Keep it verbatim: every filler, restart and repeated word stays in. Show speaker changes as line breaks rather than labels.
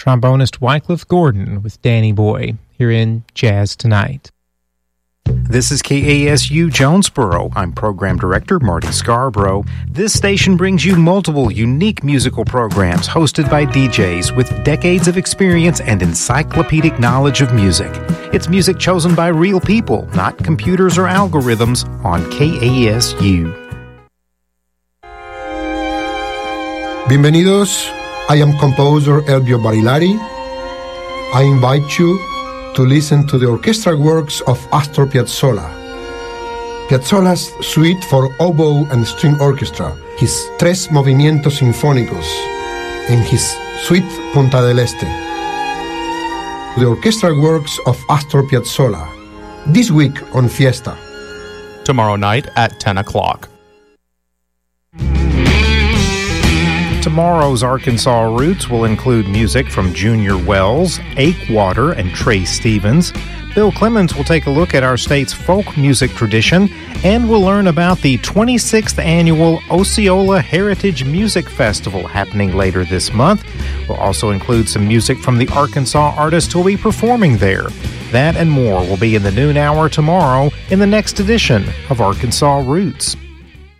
trombonist Wycliffe Gordon with Danny Boy here in Jazz Tonight.
This is K A S U Jonesboro. I'm Program Director Marty Scarborough. This station brings you multiple unique musical programs hosted by D Js with decades of experience and encyclopedic knowledge of music. It's music chosen by real people, not computers or algorithms, on K A S U.
Bienvenidos. I am composer Elvio Barilari. I invite you to listen to the orchestral works of Astor Piazzolla. Piazzolla's suite for oboe and string orchestra, his Tres Movimientos Sinfónicos, and his Suite Punta del Este. The orchestral works of Astor Piazzolla, this week on Fiesta.
Tomorrow night at ten o'clock.
Tomorrow's Arkansas Roots will include music from Junior Wells, Akewater, and Trey Stevens. Bill Clemens will take a look at our state's folk music tradition, and we'll learn about the twenty-sixth Annual Osceola Heritage Music Festival happening later this month. We'll also include some music from the Arkansas artists who will be performing there. That and more will be in the noon hour tomorrow in the next edition of Arkansas Roots.